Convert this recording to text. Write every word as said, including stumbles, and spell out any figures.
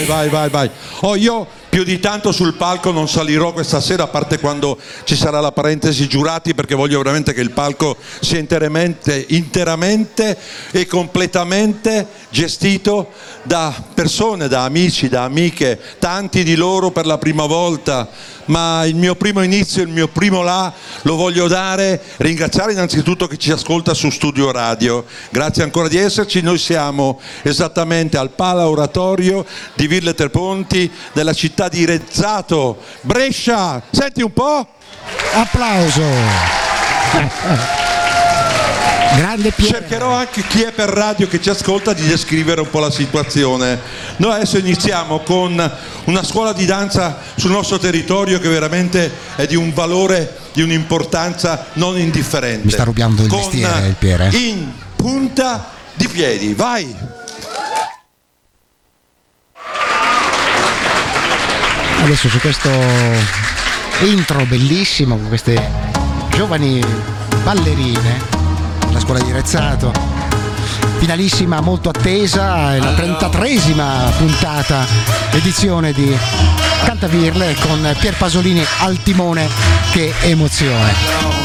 vai, vai, vai, vai. Oh, io più di tanto sul palco non salirò questa sera, a parte quando ci sarà la parentesi giurati, perché voglio veramente che il palco sia interamente, interamente e completamente gestito da persone, da amici, da amiche, tanti di loro per la prima volta, ma il mio primo inizio, il mio primo là lo voglio dare, ringraziare innanzitutto chi ci ascolta su Studio Radio, grazie ancora di esserci. Noi siamo esattamente al Pala Oratorio di Ville Treponti della città di Rezzato, Brescia. Senti un po'? Applauso. Grande Piero. Cercherò anche chi è per radio che ci ascolta di descrivere un po' la situazione. Noi adesso iniziamo con una scuola di danza sul nostro territorio che veramente è di un valore, di un'importanza non indifferente. Mi sta rubando il con mestiere il Piere. In punta di piedi, vai! Adesso su questo intro bellissimo con queste giovani ballerine, la scuola di Rezzato, finalissima molto attesa, è la trentatreesima puntata, edizione di Cantavirle con Pier Pasolini al timone. Che emozione!